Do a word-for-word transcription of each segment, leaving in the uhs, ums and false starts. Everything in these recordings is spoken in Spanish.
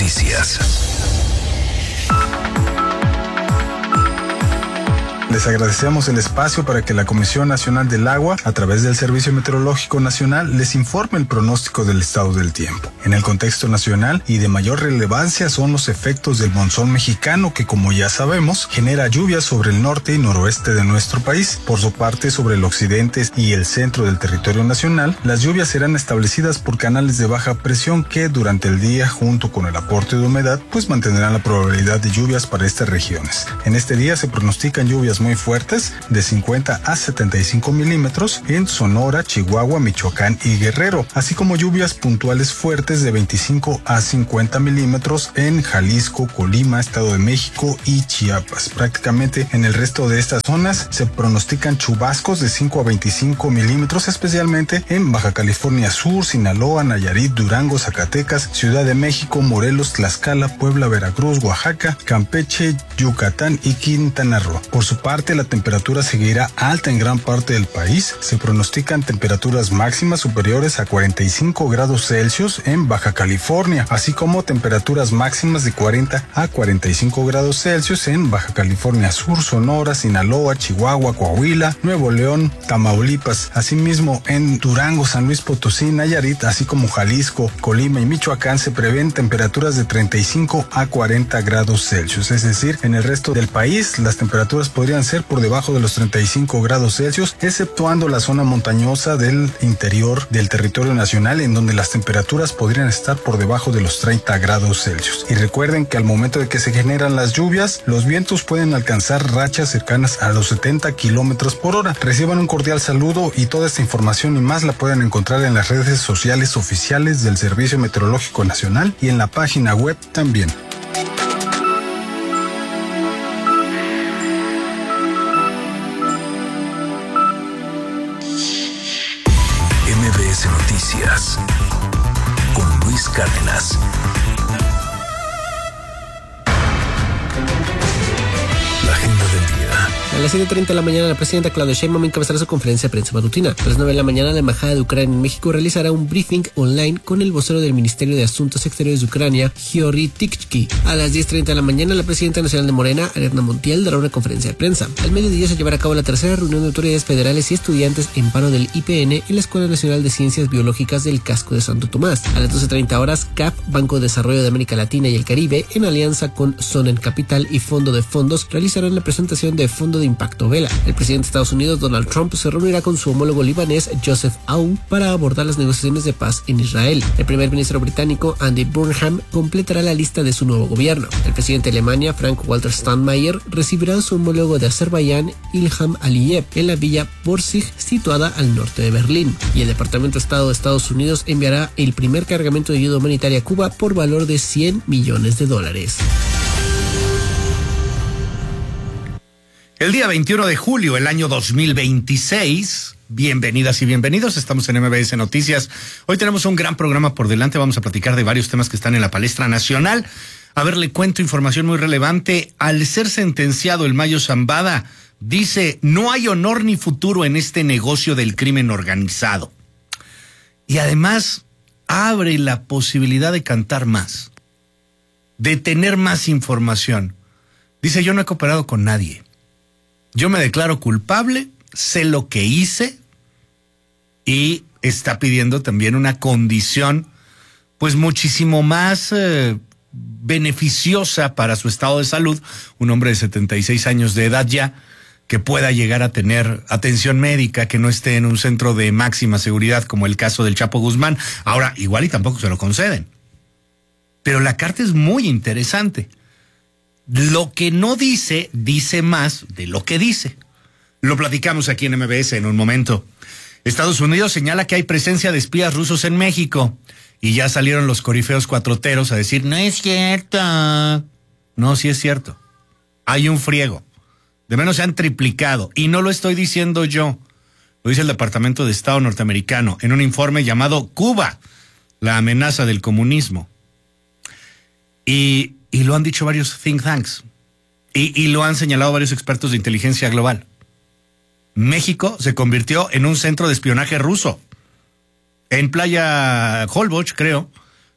Noticias. Les agradecemos el espacio para que la Comisión Nacional del Agua, a través del Servicio Meteorológico Nacional, les informe el pronóstico del estado del tiempo. En el contexto nacional y de mayor relevancia son los efectos del monzón mexicano que, como ya sabemos, genera lluvias sobre el norte y noroeste de nuestro país. Por su parte, sobre el occidente y el centro del territorio nacional, las lluvias serán establecidas por canales de baja presión que durante el día, junto con el aporte de humedad, pues mantendrán la probabilidad de lluvias para estas regiones. En este día se pronostican lluvias muy fuertes de cincuenta a setenta y cinco milímetros en Sonora, Chihuahua, Michoacán y Guerrero, así como lluvias puntuales fuertes de veinticinco a cincuenta milímetros en Jalisco, Colima, Estado de México y Chiapas. Prácticamente en el resto de estas zonas se pronostican chubascos de cinco a veinticinco milímetros, especialmente en Baja California Sur, Sinaloa, Nayarit, Durango, Zacatecas, Ciudad de México, Morelos, Tlaxcala, Puebla, Veracruz, Oaxaca, Campeche, Yucatán y Quintana Roo. Por su parte, la temperatura seguirá alta en gran parte del país. Se pronostican temperaturas máximas superiores a cuarenta y cinco grados Celsius en Baja California, así como temperaturas máximas de cuarenta a cuarenta y cinco grados Celsius en Baja California Sur, Sonora, Sinaloa, Chihuahua, Coahuila, Nuevo León, Tamaulipas. Asimismo, en Durango, San Luis Potosí, Nayarit, así como Jalisco, Colima y Michoacán se prevén temperaturas de treinta y cinco a cuarenta grados Celsius. Es decir, en el resto del país las temperaturas podrían ser por debajo de los treinta y cinco grados Celsius, exceptuando la zona montañosa del interior del territorio nacional, en donde las temperaturas podrían estar por debajo de los treinta grados Celsius. Y recuerden que al momento de que se generan las lluvias, los vientos pueden alcanzar rachas cercanas a los setenta kilómetros por hora. Reciban un cordial saludo y toda esta información y más la pueden encontrar en las redes sociales oficiales del Servicio Meteorológico Nacional y en la página web también. M B S Noticias con Luis Cárdenas. La agenda del día. A las siete treinta de la mañana, la presidenta Claudia Sheinbaum encabezará su conferencia de prensa matutina. A las nueve de la mañana, la Embajada de Ucrania en México realizará un briefing online con el vocero del Ministerio de Asuntos Exteriores de Ucrania, Giorgi Tykhy. A las diez treinta de la mañana, la presidenta nacional de Morena, Ariadna Montiel, dará una conferencia de prensa. Al mediodía se llevará a cabo la tercera reunión de autoridades federales y estudiantes en paro del I P N en la Escuela Nacional de Ciencias Biológicas del Casco de Santo Tomás. A las doce treinta horas, C A P, Banco de Desarrollo de América Latina y el Caribe, en alianza con Sonen Capital y Fondo de Fondos, realizarán la presentación de Fondo de Impacto Vela. El presidente de Estados Unidos, Donald Trump, se reunirá con su homólogo libanés, Joseph Aoun, para abordar las negociaciones de paz en Israel. El primer ministro británico, Andy Burnham, completará la lista de su nuevo gobierno. El presidente de Alemania, Frank-Walter Steinmeier, recibirá a su homólogo de Azerbaiyán, Ilham Aliyev, en la villa Borsig, situada al norte de Berlín. Y el Departamento de Estado de Estados Unidos enviará el primer cargamento de ayuda humanitaria a Cuba por valor de cien millones de dólares. El día veintiuno de julio del año dos mil veintiséis, bienvenidas y bienvenidos, estamos en M B S Noticias. Hoy tenemos un gran programa por delante, vamos a platicar de varios temas que están en la palestra nacional. A ver, le cuento información muy relevante. Al ser sentenciado el Mayo Zambada, dice, no hay honor ni futuro en este negocio del crimen organizado. Y además, abre la posibilidad de cantar más, de tener más información. Dice, yo no he cooperado con nadie. Yo me declaro culpable, sé lo que hice y está pidiendo también una condición pues muchísimo más eh, beneficiosa para su estado de salud, un hombre de setenta y seis años de edad ya, que pueda llegar a tener atención médica, que no esté en un centro de máxima seguridad como el caso del Chapo Guzmán. Ahora, igual y tampoco se lo conceden. Pero la carta es muy interesante. Lo que no dice, dice más de lo que dice. Lo platicamos aquí en M B S en un momento. Estados Unidos señala que hay presencia de espías rusos en México. Y ya salieron los corifeos cuatroteros a decir, no es cierto. No, sí es cierto. Hay un friego. De menos se han triplicado. Y no lo estoy diciendo yo. Lo dice el Departamento de Estado norteamericano en un informe llamado Cuba, la amenaza del comunismo. Y... Y lo han dicho varios think tanks. Y, y lo han señalado varios expertos de inteligencia global. México se convirtió en un centro de espionaje ruso. En Playa Holbox, creo,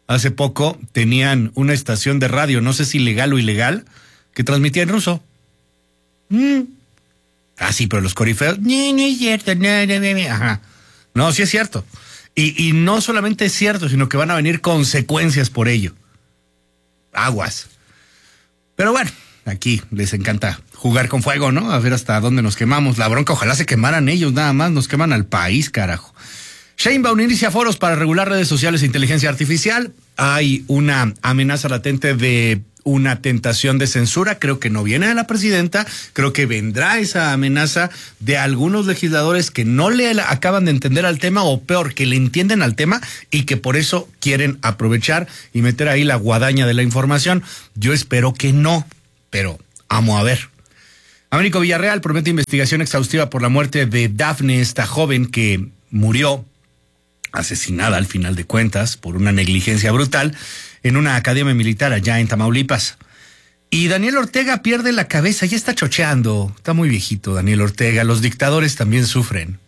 hace poco tenían una estación de radio, no sé si legal o ilegal, que transmitía en ruso. Mm. Ah, sí, pero los corifeos, no, no es cierto, no, no, no, ajá. No, sí es cierto. Y, y no solamente es cierto, sino que van a venir consecuencias por ello. Aguas. Pero bueno, aquí les encanta jugar con fuego, ¿no? A ver hasta dónde nos quemamos. La bronca, ojalá se quemaran ellos, nada más, nos queman al país, carajo. Sheinbaum inicia foros para regular redes sociales e inteligencia artificial. Hay una amenaza latente de una tentación de censura, creo que no viene de la presidenta, creo que vendrá esa amenaza de algunos legisladores que no le acaban de entender al tema, o peor, que le entienden al tema y que por eso quieren aprovechar y meter ahí la guadaña de la información. Yo espero que no, pero vamos a ver. Américo Villarreal promete investigación exhaustiva por la muerte de Dafne, esta joven que murió asesinada al final de cuentas por una negligencia brutal en una academia militar allá en Tamaulipas. Y Daniel Ortega pierde la cabeza, ya está chocheando, está muy viejito Daniel Ortega, los dictadores también sufren.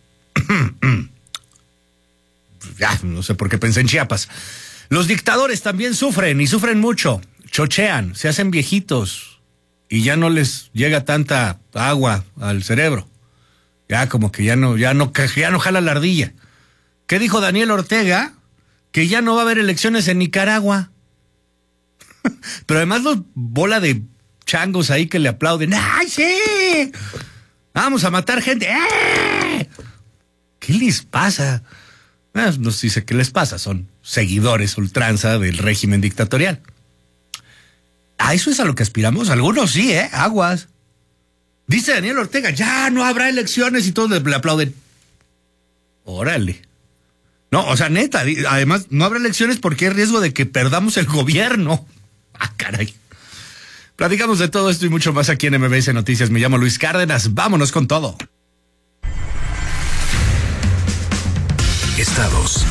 Ya, no sé por qué pensé en Chiapas. Los dictadores también sufren y sufren mucho, chochean, se hacen viejitos y ya no les llega tanta agua al cerebro. Ya como que ya no, ya no, ya no jala la ardilla. ¿Qué dijo Daniel Ortega? Que ya no va a haber elecciones en Nicaragua. Pero además los bola de changos ahí que le aplauden. ¡Ay, sí! Vamos a matar gente. ¡Eh! ¿Qué les pasa? Eh, no se dice qué les pasa, son seguidores ultranza del régimen dictatorial. ¿A eso es a lo que aspiramos? Algunos sí, ¿eh? Aguas. Dice Daniel Ortega, ya no habrá elecciones y todos le, le aplauden. Órale. No, o sea, neta, además no habrá elecciones porque hay riesgo de que perdamos el gobierno. Ah, caray. Platicamos de todo esto y mucho más aquí en M B S Noticias. Me llamo Luis Cárdenas. Vámonos con todo. Estados.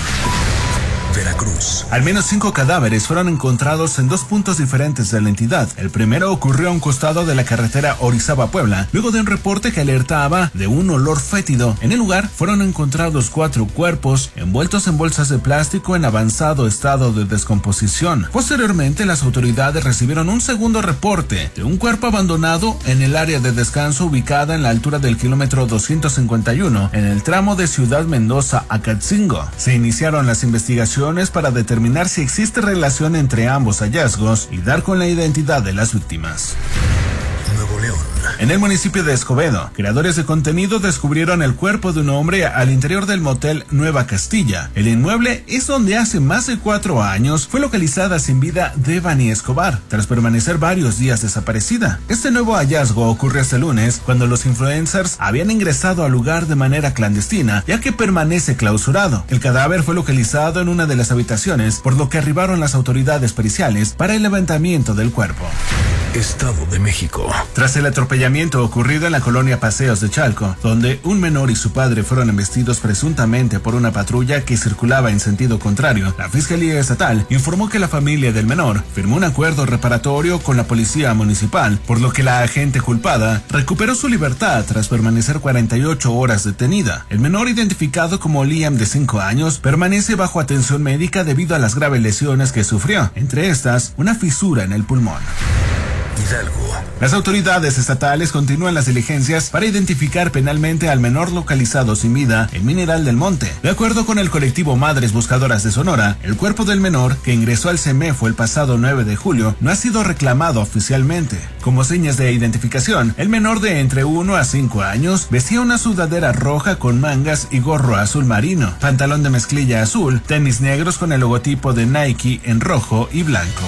Veracruz. Al menos cinco cadáveres fueron encontrados en dos puntos diferentes de la entidad. El primero ocurrió a un costado de la carretera Orizaba-Puebla, luego de un reporte que alertaba de un olor fétido. En el lugar fueron encontrados cuatro cuerpos envueltos en bolsas de plástico en avanzado estado de descomposición. Posteriormente, las autoridades recibieron un segundo reporte de un cuerpo abandonado en el área de descanso ubicada en la altura del kilómetro doscientos cincuenta y uno, en el tramo de Ciudad Mendoza a Catzingo. Se iniciaron las investigaciones para determinar si existe relación entre ambos hallazgos y dar con la identidad de las víctimas. Nuevo León. En el municipio de Escobedo, creadores de contenido descubrieron el cuerpo de un hombre al interior del motel Nueva Castilla. El inmueble es donde hace más de cuatro años fue localizada sin vida Devani Escobar, tras permanecer varios días desaparecida. Este nuevo hallazgo ocurrió este lunes, cuando los influencers habían ingresado al lugar de manera clandestina, ya que permanece clausurado. El cadáver fue localizado en una de las habitaciones, por lo que arribaron las autoridades periciales para el levantamiento del cuerpo. Estado de México. Tras el atropellamiento ocurrido en la colonia Paseos de Chalco, donde un menor y su padre fueron embestidos presuntamente por una patrulla que circulaba en sentido contrario, la Fiscalía Estatal informó que la familia del menor firmó un acuerdo reparatorio con la Policía Municipal, por lo que la agente culpada recuperó su libertad tras permanecer cuarenta y ocho horas detenida. El menor, identificado como Liam, de cinco años, permanece bajo atención médica debido a las graves lesiones que sufrió, entre estas una fisura en el pulmón. Hidalgo. Las autoridades estatales continúan las diligencias para identificar penalmente al menor localizado sin vida en Mineral del Monte. De acuerdo con el colectivo Madres Buscadoras de Sonora, el cuerpo del menor, que ingresó al CEMEFO el pasado nueve de julio, no ha sido reclamado oficialmente. Como señas de identificación, el menor de entre uno a cinco años vestía una sudadera roja con mangas y gorro azul marino, pantalón de mezclilla azul, tenis negros con el logotipo de Nike en rojo y blanco.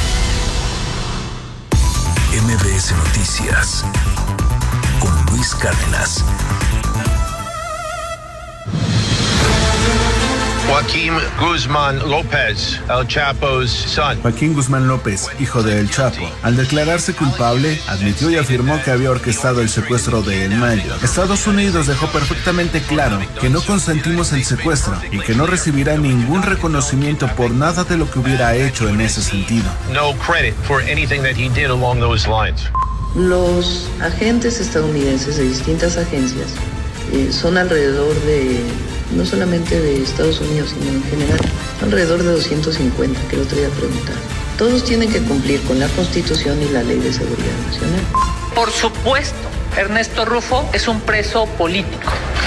M B S Noticias con Luis Cárdenas. Joaquín Guzmán López, El Chapo's son. Joaquín Guzmán López, hijo de El Chapo, al declararse culpable, admitió y afirmó que había orquestado el secuestro de El Mayo. Estados Unidos dejó perfectamente claro que no consentimos el secuestro y que no recibirá ningún reconocimiento por nada de lo que hubiera hecho en ese sentido. No credit for anything that he did along those lines. Los agentes estadounidenses de distintas agencias, eh, son alrededor de no solamente de Estados Unidos, sino en general, alrededor de doscientos cincuenta, que el otro día preguntaron. Todos tienen que cumplir con la Constitución y la Ley de Seguridad Nacional. Por supuesto, Ernesto Rufo es un preso político.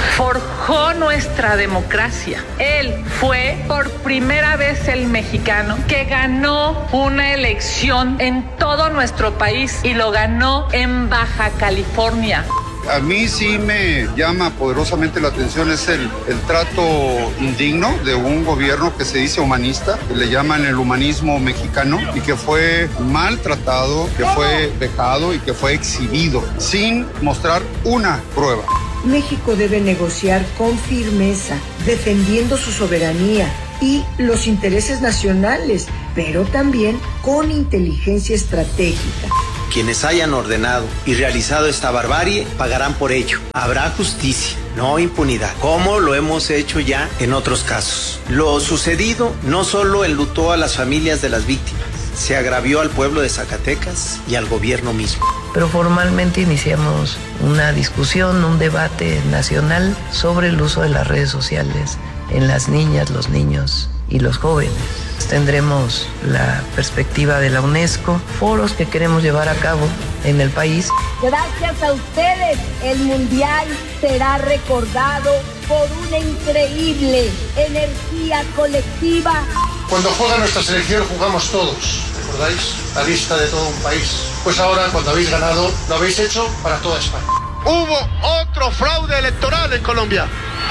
Forjó nuestra democracia. Él fue por primera vez el mexicano que ganó una elección en todo nuestro país y lo ganó en Baja California. A mí sí me llama poderosamente la atención es el, el trato indigno de un gobierno que se dice humanista, que le llaman el humanismo mexicano, y que fue maltratado, que fue vejado y que fue exhibido sin mostrar una prueba. México debe negociar con firmeza, defendiendo su soberanía y los intereses nacionales, pero también con inteligencia estratégica. Quienes hayan ordenado y realizado esta barbarie pagarán por ello. Habrá justicia, no impunidad, como lo hemos hecho ya en otros casos. Lo sucedido no solo enlutó a las familias de las víctimas, se agravió al pueblo de Zacatecas y al gobierno mismo. Pero formalmente iniciamos una discusión, un debate nacional sobre el uso de las redes sociales en las niñas, los niños y los jóvenes. Tendremos la perspectiva de la UNESCO, foros que queremos llevar a cabo en el país. Gracias a ustedes, el Mundial será recordado por una increíble energía colectiva. Cuando juega nuestra selección jugamos todos, ¿recordáis? La vista de todo un país. Pues ahora, cuando habéis ganado, lo habéis hecho para toda España. Hubo otro fraude electoral en Colombia.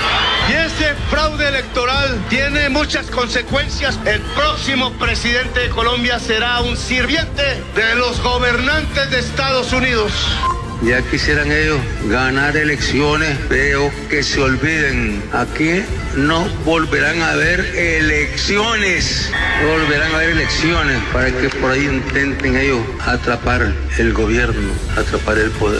Y ese fraude electoral tiene muchas consecuencias. El próximo presidente de Colombia será un sirviente de los gobernantes de Estados Unidos. Ya quisieran ellos ganar elecciones, pero que se olviden, aquí no volverán a haber elecciones, no volverán a haber elecciones para que por ahí intenten ellos atrapar el gobierno, atrapar el poder.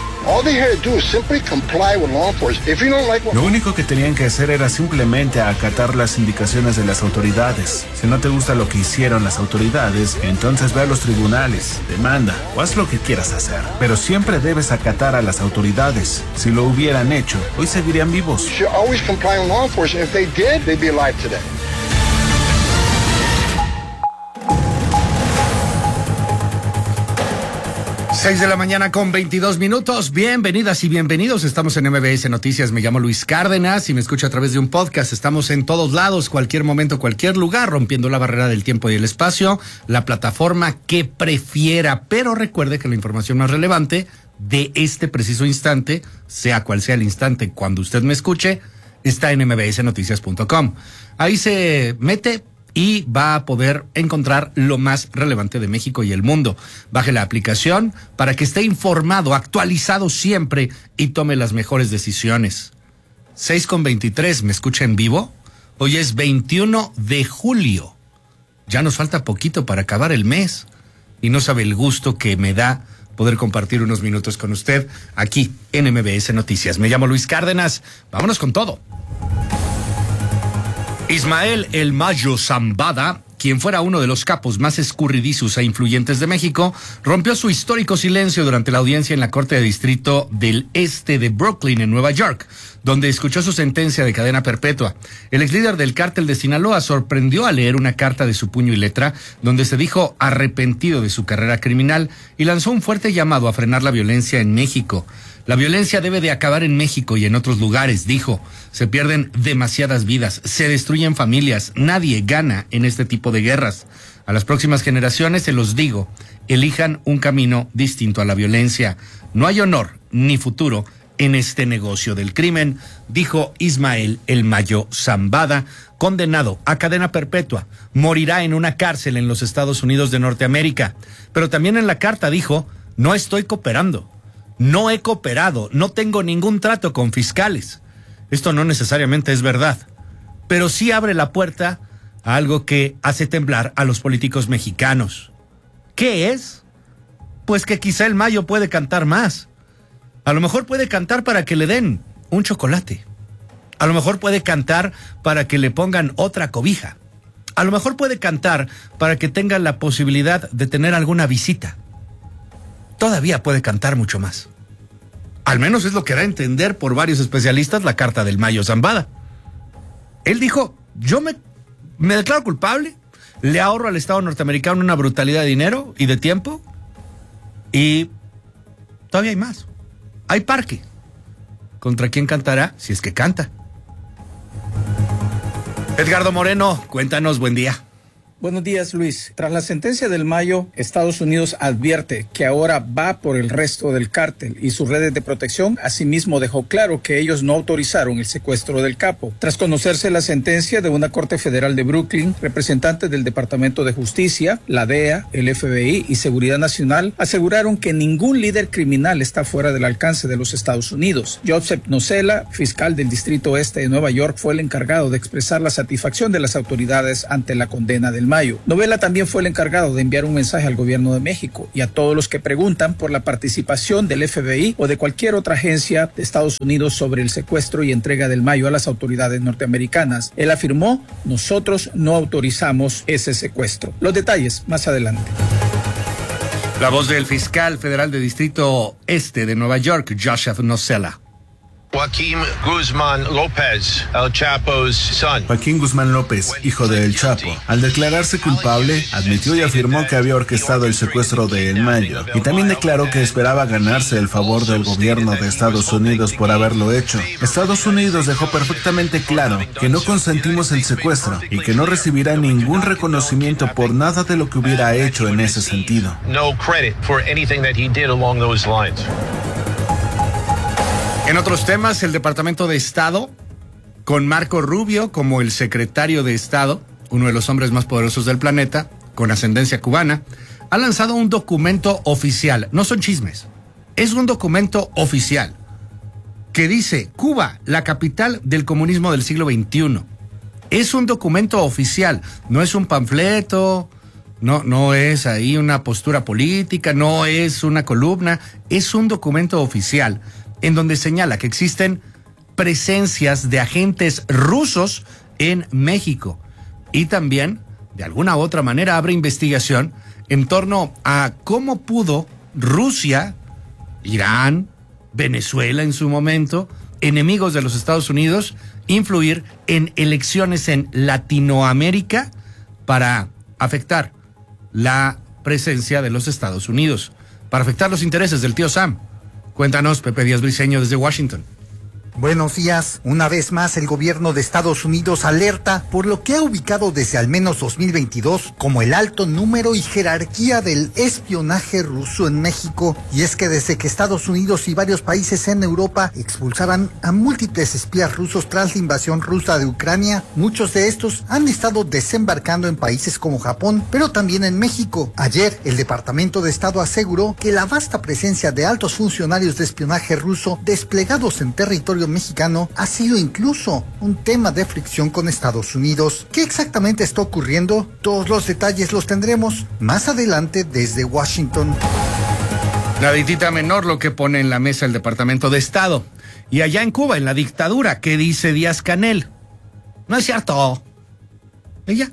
Lo único que tenían que hacer era simplemente acatar las indicaciones de las autoridades. Si no te gusta lo que hicieron las autoridades, entonces ve a los tribunales, demanda o haz lo que quieras hacer. Pero siempre debes acatar a las autoridades. Si lo hubieran hecho, hoy seguirían vivos. seis de la mañana con veintidós minutos. Bienvenidas y bienvenidos. Estamos en M B S Noticias. Me llamo Luis Cárdenas y me escucho a través de un podcast. Estamos en todos lados, cualquier momento, cualquier lugar, rompiendo la barrera del tiempo y el espacio, la plataforma que prefiera. Pero recuerde que la información más relevante de este preciso instante, sea cual sea el instante cuando usted me escuche, está en m b s noticias punto com. Ahí se mete y va a poder encontrar lo más relevante de México y el mundo. Baje la aplicación para que esté informado, actualizado siempre y tome las mejores decisiones. seis con veintitrés, ¿me escucha en vivo? Hoy es veintiuno de julio. Ya nos falta poquito para acabar el mes. Y no sabe el gusto que me da poder compartir unos minutos con usted aquí en M B S Noticias. Me llamo Luis Cárdenas. Vámonos con todo. Ismael El Mayo Zambada, quien fuera uno de los capos más escurridizos e influyentes de México, rompió su histórico silencio durante la audiencia en la Corte de Distrito del Este de Brooklyn, en Nueva York, donde escuchó su sentencia de cadena perpetua. El ex líder del cártel de Sinaloa sorprendió al leer una carta de su puño y letra, donde se dijo arrepentido de su carrera criminal y lanzó un fuerte llamado a frenar la violencia en México. La violencia debe de acabar en México y en otros lugares, dijo. Se pierden demasiadas vidas, se destruyen familias, nadie gana en este tipo de guerras. A las próximas generaciones se los digo, elijan un camino distinto a la violencia. No hay honor ni futuro en este negocio del crimen, dijo Ismael El Mayo Zambada, condenado a cadena perpetua. Morirá en una cárcel en los Estados Unidos de Norteamérica. Pero también en la carta dijo, no estoy cooperando. No he cooperado, no tengo ningún trato con fiscales. Esto no necesariamente es verdad, pero sí abre la puerta a algo que hace temblar a los políticos mexicanos. ¿Qué es? Pues que quizá el Mayo puede cantar más. A lo mejor puede cantar para que le den un chocolate. A lo mejor puede cantar para que le pongan otra cobija. A lo mejor puede cantar para que tenga la posibilidad de tener alguna visita. Todavía puede cantar mucho más. Al menos es lo que da a entender por varios especialistas la carta del Mayo Zambada. Él dijo, yo me, me declaro culpable, le ahorro al Estado norteamericano una brutalidad de dinero y de tiempo, y todavía hay más. Hay parque. ¿Contra quién cantará? Si es que canta. Edgardo Moreno, cuéntanos, buen día. Buenos días, Luis. Tras la sentencia del Mayo, Estados Unidos advierte que ahora va por el resto del cártel y sus redes de protección. Asimismo, dejó claro que ellos no autorizaron el secuestro del capo. Tras conocerse la sentencia de una Corte Federal de Brooklyn, representantes del Departamento de Justicia, la D E A, el F B I y Seguridad Nacional aseguraron que ningún líder criminal está fuera del alcance de los Estados Unidos. Joseph Nocella, fiscal del Distrito Este de Nueva York, fue el encargado de expresar la satisfacción de las autoridades ante la condena del Mayo. Novela también fue el encargado de enviar un mensaje al gobierno de México y a todos los que preguntan por la participación del F B I o de cualquier otra agencia de Estados Unidos sobre el secuestro y entrega del Mayo a las autoridades norteamericanas. Él afirmó, nosotros no autorizamos ese secuestro. Los detalles más adelante. La voz del fiscal federal de Distrito Este de Nueva York, Joseph Nocella. Joaquín Guzmán López, El Chapo's son. Joaquín Guzmán López, hijo de El Chapo, al declararse culpable, admitió y afirmó que había orquestado el secuestro de El Mayo, y también declaró que esperaba ganarse el favor del gobierno de Estados Unidos por haberlo hecho. Estados Unidos dejó perfectamente claro que no consentimos el secuestro y que no recibirá ningún reconocimiento por nada de lo que hubiera hecho en ese sentido. No credit for anything that he did along those lines. En otros temas, el Departamento de Estado, con Marco Rubio como el secretario de Estado, uno de los hombres más poderosos del planeta, con ascendencia cubana, ha lanzado un documento oficial. No son chismes, es un documento oficial que dice Cuba, la capital del comunismo del siglo veintiuno. Es un documento oficial, no es un panfleto, no, no es ahí una postura política, no es una columna, es un documento oficial en donde señala que existen presencias de agentes rusos en México y también, de alguna u otra manera, abre investigación en torno a cómo pudo Rusia, Irán, Venezuela en su momento, enemigos de los Estados Unidos, influir en elecciones en Latinoamérica para afectar la presencia de los Estados Unidos, para afectar los intereses del tío Sam. Cuéntanos, Pepe Díaz Briceño, desde Washington. Buenos días. Una vez más, el gobierno de Estados Unidos alerta por lo que ha ubicado desde al menos dos mil veintidós como el alto número y jerarquía del espionaje ruso en México. Y es que desde que Estados Unidos y varios países en Europa expulsaran a múltiples espías rusos tras la invasión rusa de Ucrania, muchos de estos han estado desembarcando en países como Japón, pero también en México. Ayer, el Departamento de Estado aseguró que la vasta presencia de altos funcionarios de espionaje ruso desplegados en territorio mexicano ha sido incluso un tema de fricción con Estados Unidos. ¿Qué exactamente está ocurriendo? Todos los detalles los tendremos más adelante desde Washington. Naditita menor lo que pone en la mesa el Departamento de Estado. Y allá en Cuba, en la dictadura, ¿qué dice Díaz-Canel? No es cierto. Ella.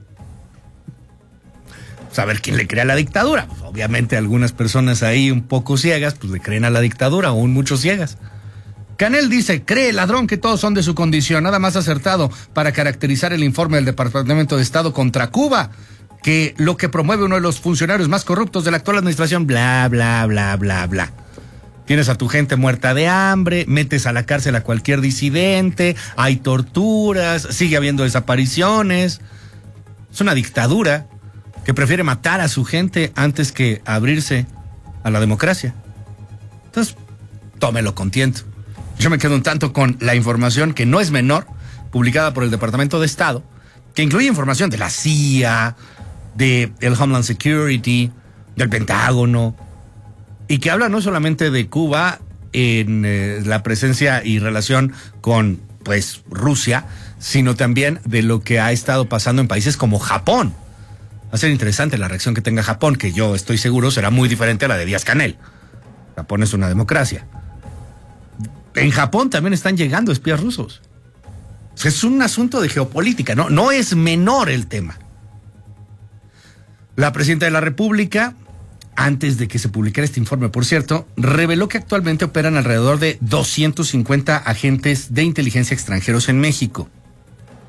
Saber quién le cree a la dictadura. Pues obviamente algunas personas ahí un poco ciegas, pues le creen a la dictadura, aún muchos ciegas. Canel dice, cree ladrón que todos son de su condición, nada más acertado para caracterizar el informe del Departamento de Estado contra Cuba, que lo que promueve uno de los funcionarios más corruptos de la actual administración, bla, bla, bla, bla, bla. Tienes a tu gente muerta de hambre, metes a la cárcel a cualquier disidente, hay torturas, sigue habiendo desapariciones. Es una dictadura que prefiere matar a su gente antes que abrirse a la democracia. Entonces, tómelo con tiento. Yo me quedo un tanto con la información, que no es menor, publicada por el Departamento de Estado, que incluye información de la C I A, de el Homeland Security, del Pentágono, y que habla no solamente de Cuba en eh, la presencia y relación con, pues, Rusia, sino también de lo que ha estado pasando en países como Japón. Va a ser interesante la reacción que tenga Japón, que yo estoy seguro será muy diferente a la de Díaz-Canel. Japón es una democracia. En Japón también están llegando espías rusos. Es un asunto de geopolítica, ¿no? No es menor el tema. La presidenta de la República, antes de que se publicara este informe, por cierto, reveló que actualmente operan alrededor de doscientos cincuenta agentes de inteligencia extranjeros en México.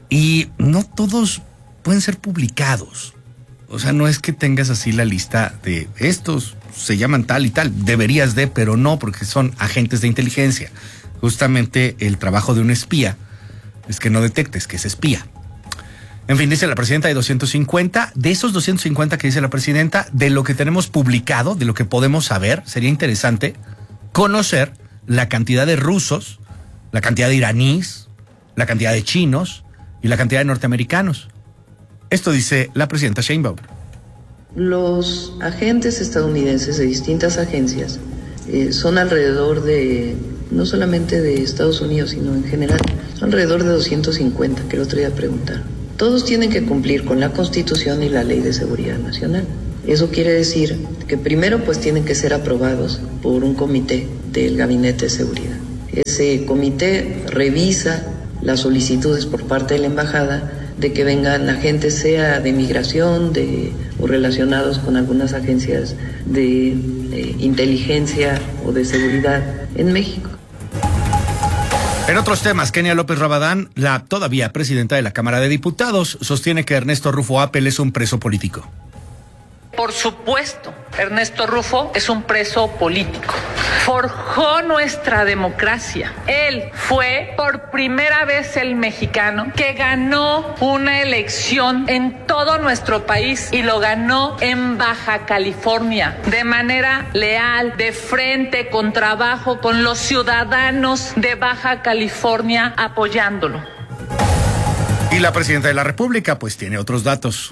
Y no todos pueden ser publicados. O sea, no es que tengas así la lista de estos se llaman tal y tal. Deberías de, pero no, porque son agentes de inteligencia. Justamente el trabajo de un espía es que no detectes que es espía. En fin, dice la presidenta, hay doscientos cincuenta. De esos doscientos cincuenta que dice la presidenta, de lo que tenemos publicado, de lo que podemos saber, sería interesante conocer la cantidad de rusos, la cantidad de iraníes, la cantidad de chinos y la cantidad de norteamericanos. Esto dice la presidenta Sheinbaum. Los agentes estadounidenses de distintas agencias eh, son alrededor de, no solamente de Estados Unidos, sino en general, son alrededor de doscientos cincuenta, que el otro día preguntaron. Todos tienen que cumplir con la Constitución y la Ley de Seguridad Nacional. Eso quiere decir que primero pues tienen que ser aprobados por un comité del Gabinete de Seguridad. Ese comité revisa las solicitudes por parte de la embajada de que vengan agentes, sea de migración de, o relacionados con algunas agencias de eh, inteligencia o de seguridad en México. En otros temas, Kenia López Rabadán, la todavía presidenta de la Cámara de Diputados, sostiene que Ernesto Rufo Appel es un preso político. Por supuesto, Ernesto Rufo es un preso político. Forjó nuestra democracia. Él fue por primera vez el mexicano que ganó una elección en todo nuestro país y lo ganó en Baja California de manera leal, de frente, con trabajo, con los ciudadanos de Baja California apoyándolo. Y la presidenta de la República pues tiene otros datos.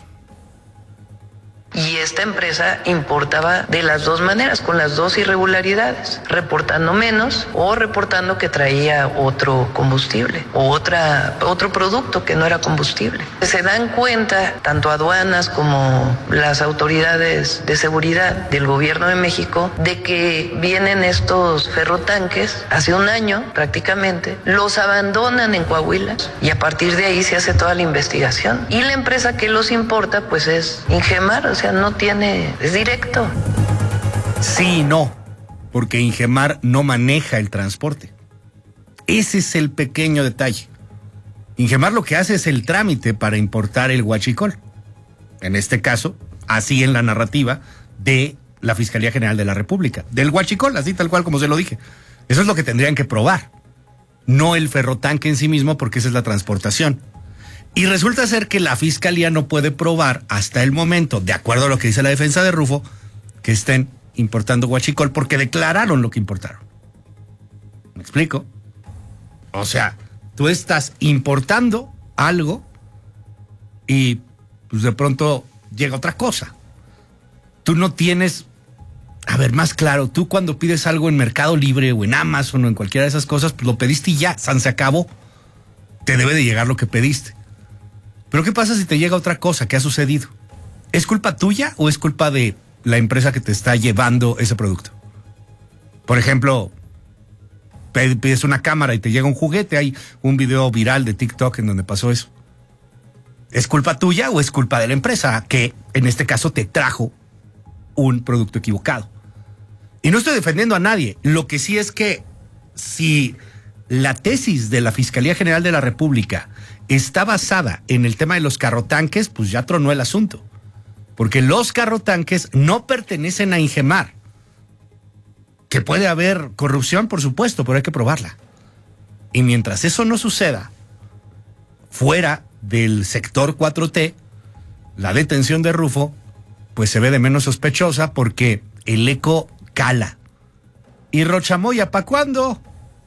Y esta empresa importaba de las dos maneras, con las dos irregularidades, reportando menos o reportando que traía otro combustible o otra, otro producto que no era combustible. Se dan cuenta, tanto aduanas como las autoridades de seguridad del gobierno de México, de que vienen estos ferrotanques, hace un año prácticamente, los abandonan en Coahuila y a partir de ahí se hace toda la investigación. Y la empresa que los importa pues es Ingemar, o sea, no tiene, es directo. Sí y no, porque Ingemar no maneja el transporte. Ese es el pequeño detalle. Ingemar lo que hace es el trámite para importar el huachicol. En este caso, así en la narrativa de la Fiscalía General de la República. Del huachicol, así tal cual como se lo dije. Eso es lo que tendrían que probar. No el ferrotanque en sí mismo, porque esa es la transportación. Y resulta ser que la Fiscalía no puede probar hasta el momento, de acuerdo a lo que dice la defensa de Rufo, que estén importando huachicol porque declararon lo que importaron. ¿Me explico? O sea, tú estás importando algo y pues de pronto llega otra cosa. Tú no tienes... A ver, más claro, tú cuando pides algo en Mercado Libre o en Amazon o en cualquiera de esas cosas, pues lo pediste y ya, san se acabó. Te debe de llegar lo que pediste. Pero ¿qué pasa si te llega otra cosa? ¿Qué ha sucedido? ¿Es culpa tuya o es culpa de la empresa que te está llevando ese producto? Por ejemplo, pides una cámara y te llega un juguete. Hay un video viral de TikTok en donde pasó eso. ¿Es culpa tuya o es culpa de la empresa que en este caso te trajo un producto equivocado? Y no estoy defendiendo a nadie. Lo que sí es que si la tesis de la Fiscalía General de la República está basada en el tema de los carrotanques, pues ya tronó el asunto. Porque los carrotanques no pertenecen a Ingemar. Que puede haber corrupción, por supuesto, pero hay que probarla. Y mientras eso no suceda, fuera del sector cuatro T, la detención de Rufo, pues se ve de menos sospechosa porque el eco cala. ¿Y Rochamoya para cuándo?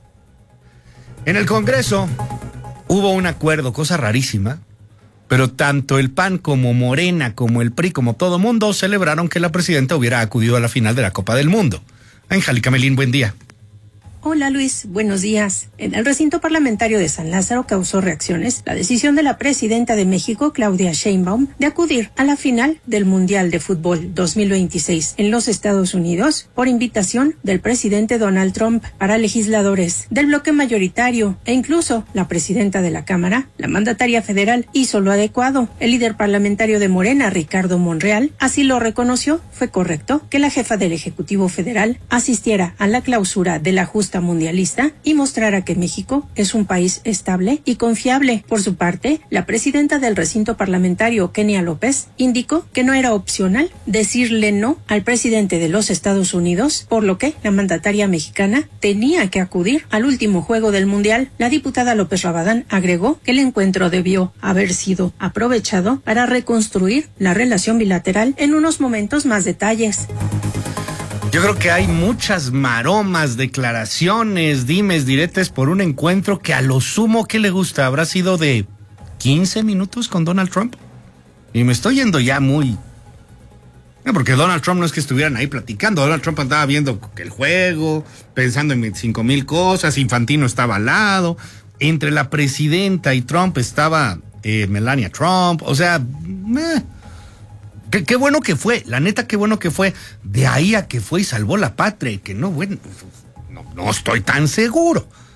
En el Congreso hubo un acuerdo, cosa rarísima, pero tanto el P A N como Morena, como el P R I, como todo mundo celebraron que la presidenta hubiera acudido a la final de la Copa del Mundo. Angélica Melín, buen día. Hola Luis, buenos días. En el recinto parlamentario de San Lázaro causó reacciones la decisión de la presidenta de México, Claudia Sheinbaum, de acudir a la final del Mundial de Fútbol dos mil veintiséis en los Estados Unidos por invitación del presidente Donald Trump. Para legisladores del bloque mayoritario e incluso la presidenta de la Cámara, la mandataria federal hizo lo adecuado. El líder parlamentario de Morena, Ricardo Monreal, así lo reconoció. Fue correcto que la jefa del Ejecutivo Federal asistiera a la clausura de la justicia justa mundialista y mostrara que México es un país estable y confiable. Por su parte, la presidenta del recinto parlamentario, Kenia López, indicó que no era opcional decirle no al presidente de los Estados Unidos, por lo que la mandataria mexicana tenía que acudir al último juego del Mundial. La diputada López Rabadán agregó que el encuentro debió haber sido aprovechado para reconstruir la relación bilateral. En unos momentos más detalles. Yo creo que hay muchas maromas, declaraciones, dimes, diretes por un encuentro que a lo sumo, ¿qué le gusta? ¿Habrá sido de quince minutos con Donald Trump? Y me estoy yendo ya muy... Porque Donald Trump no es que estuvieran ahí platicando. Donald Trump andaba viendo el juego, pensando en veinticinco mil cosas. Infantino estaba al lado. Entre la presidenta y Trump estaba eh, Melania Trump. O sea, eh, qué, qué bueno que fue. La neta, qué bueno que fue. De ahí a que fue y salvó la patria. Y que no, bueno, no, no estoy tan seguro.